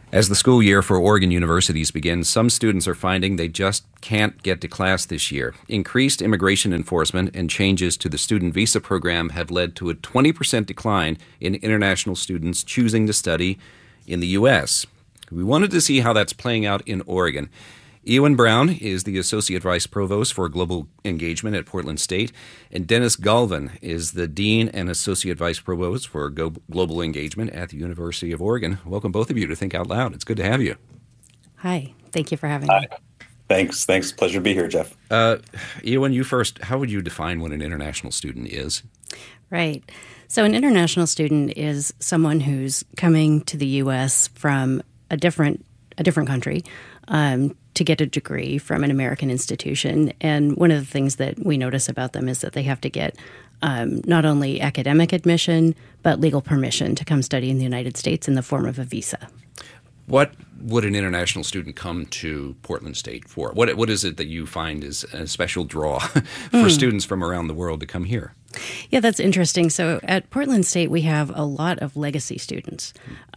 As the school year for Oregon universities begins, some students are finding they just can't get to class this year. Increased immigration enforcement and changes to the student visa program have led to a 20% decline in international students choosing to study in the U.S. We wanted to see how that's playing out in Oregon. Ewan Brown is the Associate Vice Provost for Global Engagement at Portland State, and Dennis Galvin is the Dean and Associate Vice Provost for Global Engagement at the University of Oregon. Welcome, both of you, to Think Out Loud. It's good to have you. Hi. Thank you for having me. Thanks. Pleasure to be here, Jeff. Ewan, you first. How would you define what an international student is? Right. So an international student is someone who's coming to the U.S. from a different country to get a degree from an American institution. And one of the things that we notice about them is that they have to get not only academic admission, but legal permission to come study in the United States in the form of a visa. What would an international student come to Portland State for? What is it that you find is a special draw for students from around the world to come here? Yeah, that's interesting. So at Portland State, we have a lot of legacy students.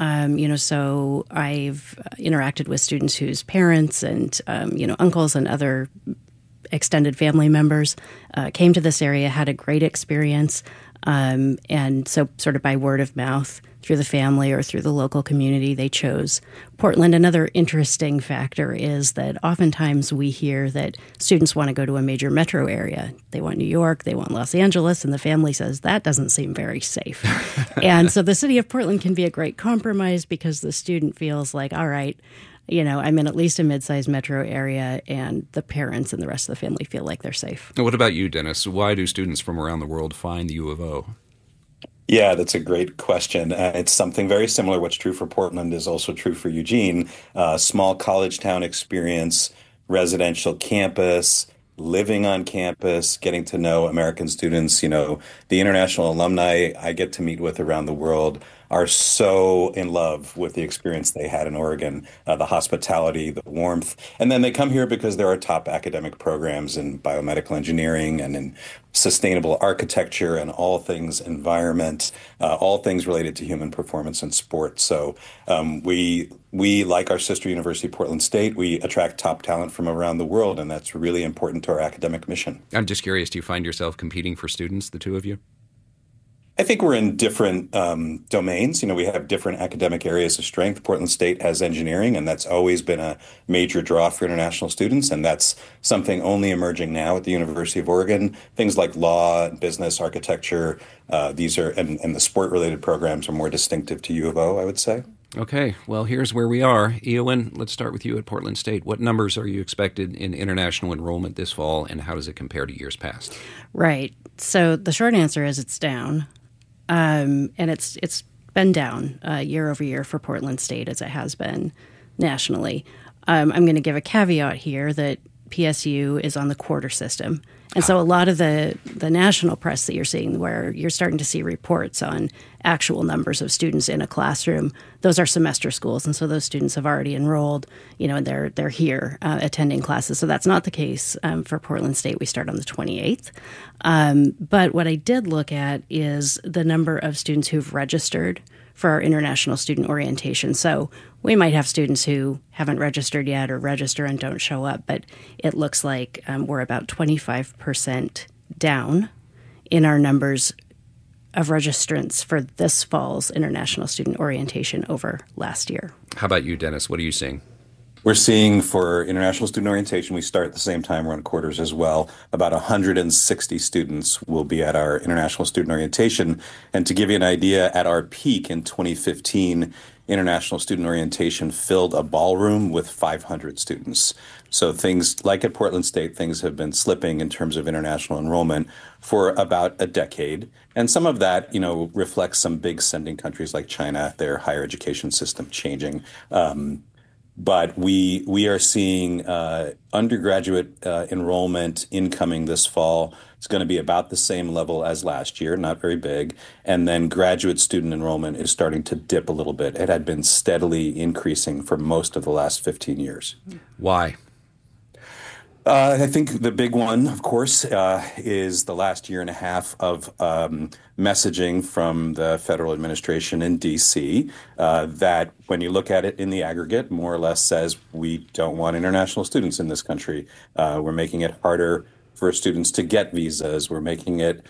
So I've interacted with students whose parents and, uncles and other extended family members came to this area, had a great experience. And so sort of by word of mouth, through the family or through the local community, they chose Portland. Another interesting factor is that oftentimes we hear that students want to go to a major metro area. They want New York, they want Los Angeles, and the family says that doesn't seem very safe. And so the city of Portland can be a great compromise because the student feels like, all right, I'm in at least a mid-sized metro area, and the parents and the rest of the family feel like they're safe. What about you, Dennis? Why do students from around the world find the U of O? Yeah, that's a great question. It's something very similar. What's true for Portland is also true for Eugene. Small college town experience, residential campus, living on campus, getting to know American students. The international alumni I get to meet with around the world are so in love with the experience they had in Oregon, the hospitality, the warmth. And then they come here because there are top academic programs in biomedical engineering and in sustainable architecture and all things environment, all things related to human performance and sport. So we, like our sister university, Portland State, we attract top talent from around the world, and that's really important to our academic mission. I'm just curious, do you find yourself competing for students, the two of you? I think we're in different domains. We have different academic areas of strength. Portland State has engineering, and that's always been a major draw for international students. And that's something only emerging now at the University of Oregon. Things like law, business, architecture, these are, and the sport-related programs are more distinctive to U of O, I would say. Okay, well, here's where we are. Ewan, let's start with you at Portland State. What numbers are you expected in international enrollment this fall, and how does it compare to years past? Right. So the short answer is it's down. And it's been down year over year for Portland State as it has been nationally. I'm going to give a caveat here that PSU is on the quarter system. And so a lot of the national press that you're seeing where you're starting to see reports on actual numbers of students in a classroom, those are semester schools. And so those students have already enrolled, and they're here attending classes. So that's not the case for Portland State. We start on the 28th. But what I did look at is the number of students who've registered for our international student orientation. So we might have students who haven't registered yet or register and don't show up, but it looks like we're about 25% down in our numbers of registrants for this fall's international student orientation over last year. How about you, Dennis? What are you seeing? We're seeing for international student orientation, we start at the same time, we're on quarters as well. About 160 students will be at our international student orientation. And to give you an idea, at our peak in 2015, international student orientation filled a ballroom with 500 students. So things like at Portland State, things have been slipping in terms of international enrollment for about a decade. And some of that, reflects some big sending countries like China, their higher education system changing. But we are seeing undergraduate enrollment incoming this fall. It's going to be about the same level as last year, not very big. And then graduate student enrollment is starting to dip a little bit. It had been steadily increasing for most of the last 15 years. Why? I think the big one, of course, is the last year and a half of messaging from the federal administration in DC that, when you look at it in the aggregate, more or less says we don't want international students in this country. We're making it harder for students to get visas. We're making it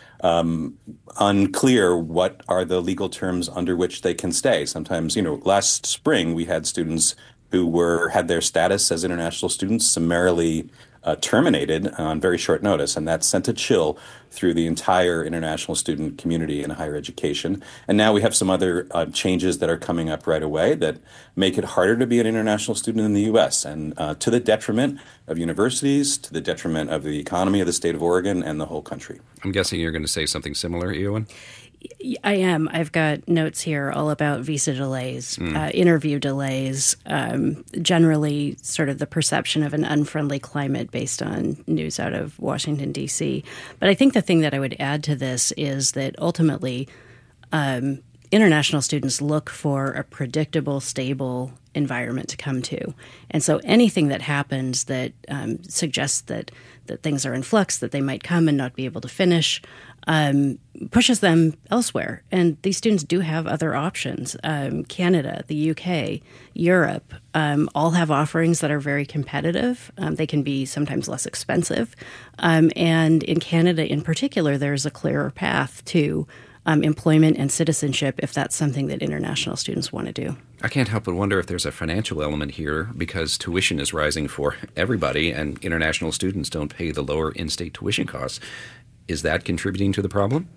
unclear what are the legal terms under which they can stay. Sometimes, last spring we had students who had their status as international students summarily terminated on very short notice, and that sent a chill through the entire international student community in higher education. And now we have some other changes that are coming up right away that make it harder to be an international student in the U.S., and to the detriment of universities, to the detriment of the economy of the state of Oregon and the whole country. I'm guessing you're going to say something similar, Eowyn? I am. I've got notes here all about visa delays, interview delays, generally sort of the perception of an unfriendly climate based on news out of Washington, D.C. But I think the thing that I would add to this is that ultimately international students look for a predictable, stable environment to come to. And so anything that happens that suggests that things are in flux, that they might come and not be able to finish, pushes them elsewhere. And these students do have other options. Canada, the UK, Europe, all have offerings that are very competitive. They can be sometimes less expensive. And in Canada in particular, there's a clearer path to employment and citizenship if that's something that international students want to do. I can't help but wonder if there's a financial element here, because tuition is rising for everybody and international students don't pay the lower in-state tuition costs. Is that contributing to the problem?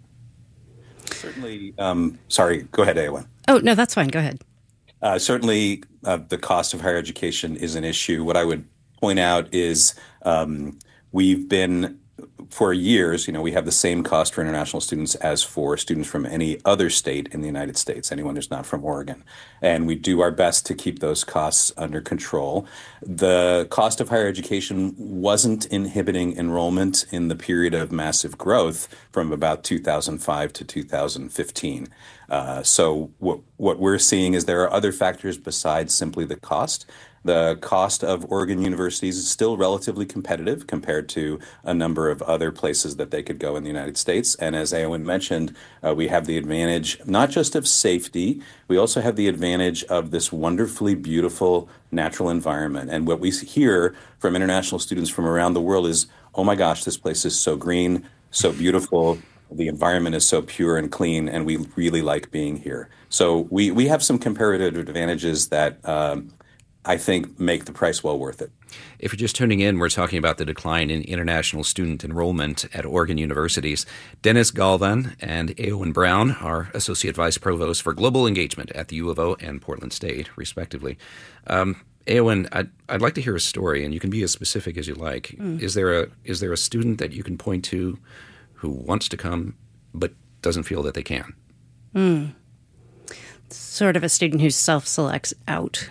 Certainly. Sorry, go ahead, Eowyn. Oh, no, that's fine. Go ahead. Certainly, the cost of higher education is an issue. What I would point out is we've been, for years, we have the same cost for international students as for students from any other state in the United States, anyone who's not from Oregon. And we do our best to keep those costs under control. The cost of higher education wasn't inhibiting enrollment in the period of massive growth from about 2005 to 2015. So what we're seeing is there are other factors besides simply the cost. The cost of Oregon universities is still relatively competitive compared to a number of other places that they could go in the United States. And as Eowyn mentioned, we have the advantage not just of safety, we also have the advantage of this wonderfully beautiful natural environment. And what we hear from international students from around the world is, oh my gosh, this place is so green, so beautiful. The environment is so pure and clean, and we really like being here. So we have some comparative advantages that I think make the price well worth it. If you're just tuning in, we're talking about the decline in international student enrollment at Oregon universities. Dennis Galvan and Eowyn Brown are Associate Vice Provost for Global Engagement at the U of O and Portland State, respectively. Eowyn, I'd like to hear a story, and you can be as specific as you like. Is there a student that you can point to who wants to come but doesn't feel that they can? Sort of a student who self-selects out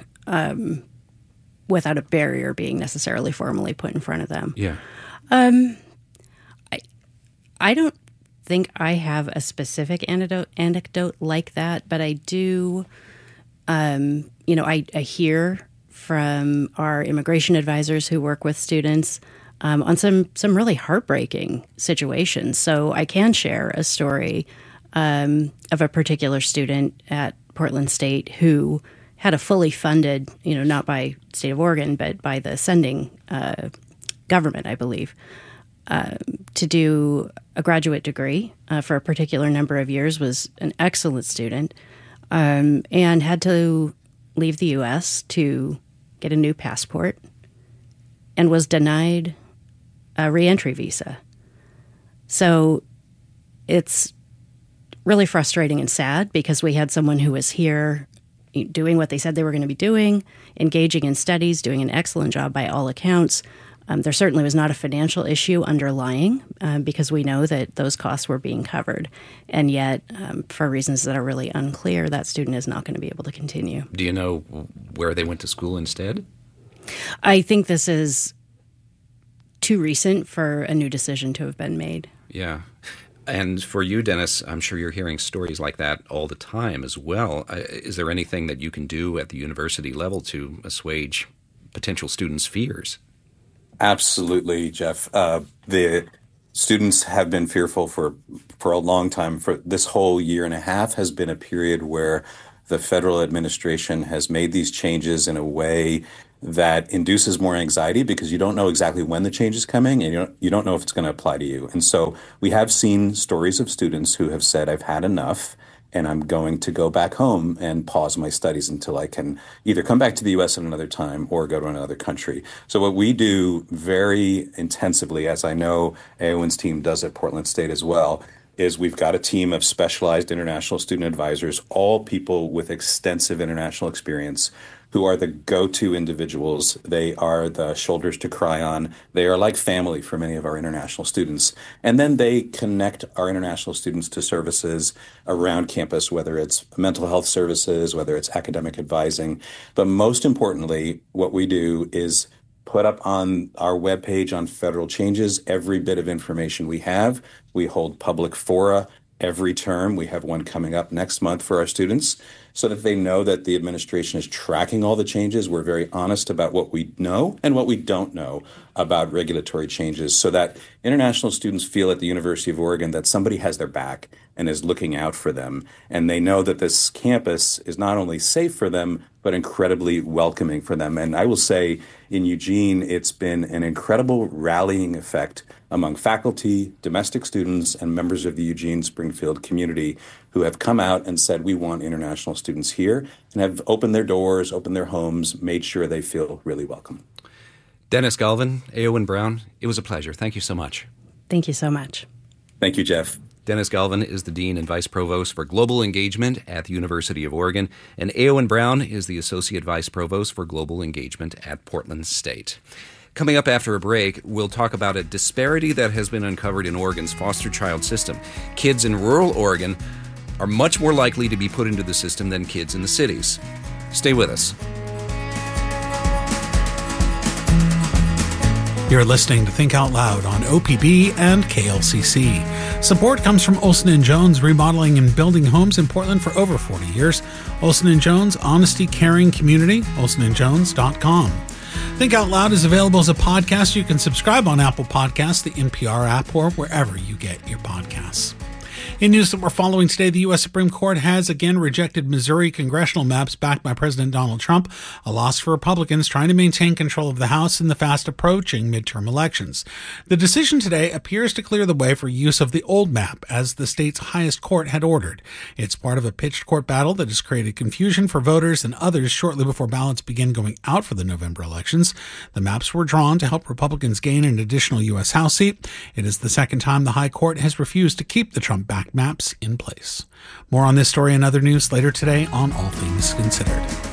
without a barrier being necessarily formally put in front of them. Yeah. I don't think I have a specific anecdote like that, but I do, I hear from our immigration advisors who work with students on some really heartbreaking situations. So I can share a story of a particular student at Portland State who had a fully funded, not by state of Oregon, but by the sending government, I believe, to do a graduate degree for a particular number of years, was an excellent student, and had to leave the U.S. to get a new passport and was denied a reentry visa. So it's really frustrating and sad because we had someone who was here doing what they said they were going to be doing, engaging in studies, doing an excellent job by all accounts. There certainly was not a financial issue underlying because we know that those costs were being covered. And yet, for reasons that are really unclear, that student is not going to be able to continue. Do you know where they went to school instead? I think this is too recent for a new decision to have been made. Yeah. And for you, Dennis, I'm sure you're hearing stories like that all the time as well. Is there anything that you can do at the university level to assuage potential students' fears? Absolutely, Jeff. The students have been fearful for a long time. For this whole year and a half has been a period where the federal administration has made these changes in a way that induces more anxiety because you don't know exactly when the change is coming and you don't know if it's going to apply to you. And so we have seen stories of students who have said, I've had enough and I'm going to go back home and pause my studies until I can either come back to the US at another time or go to another country. So what we do very intensively, as I know AON's team does at Portland State as well, is we've got a team of specialized international student advisors, all people with extensive international experience, who are the go-to individuals. They are the shoulders to cry on. They are like family for many of our international students. And then they connect our international students to services around campus, whether it's mental health services, whether it's academic advising. But most importantly, what we do is put up on our webpage on federal changes every bit of information we have. We hold public fora every term. We have one coming up next month for our students so that they know that the administration is tracking all the changes. We're very honest about what we know and what we don't know about regulatory changes so that international students feel at the University of Oregon that somebody has their back and is looking out for them. And they know that this campus is not only safe for them, but incredibly welcoming for them. And I will say in Eugene, it's been an incredible rallying effect among faculty, domestic students, and members of the Eugene Springfield community who have come out and said, we want international students here, and have opened their doors, opened their homes, made sure they feel really welcome. Dennis Galvin, AON Brown, it was a pleasure. Thank you so much. Thank you so much. Thank you, Jeff. Dennis Galvin is the Dean and Vice Provost for Global Engagement at the University of Oregon, and AON Brown is the Associate Vice Provost for Global Engagement at Portland State. Coming up after a break, we'll talk about a disparity that has been uncovered in Oregon's foster child system. Kids in rural Oregon are much more likely to be put into the system than kids in the cities. Stay with us. You're listening to Think Out Loud on OPB and KLCC. Support comes from Olson & Jones, remodeling and building homes in Portland for over 40 years. Olson & Jones, honesty, caring community, olsonandjones.com. Think Out Loud is available as a podcast. You can subscribe on Apple Podcasts, the NPR app, or wherever you get your podcasts. In news that we're following today, the U.S. Supreme Court has again rejected Missouri congressional maps backed by President Donald Trump, a loss for Republicans trying to maintain control of the House in the fast-approaching midterm elections. The decision today appears to clear the way for use of the old map, as the state's highest court had ordered. It's part of a pitched court battle that has created confusion for voters and others shortly before ballots begin going out for the November elections. The maps were drawn to help Republicans gain an additional U.S. House seat. It is the second time the high court has refused to keep the Trump-backed maps in place. More on this story and other news later today on All Things Considered.